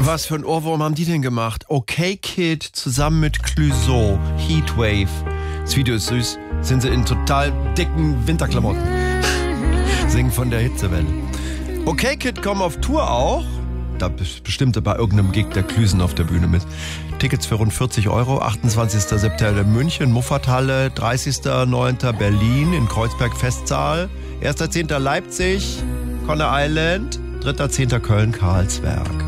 Was für ein Ohrwurm haben die denn gemacht? Okay Kid zusammen mit Clouseau, Heatwave. Das Video ist süß. Sind sie in total dicken Winterklamotten. Singen von der Hitzewelle. Okay Kid kommen auf Tour auch. Da bestimmte bei irgendeinem Gig der Klüsen auf der Bühne mit. Tickets für rund 40 €. 28. September in München, Muffathalle. 30.09. Berlin, in Kreuzberg Festsaal. 1.10. Leipzig, Conner Island. 3.10. Köln, Karlsberg.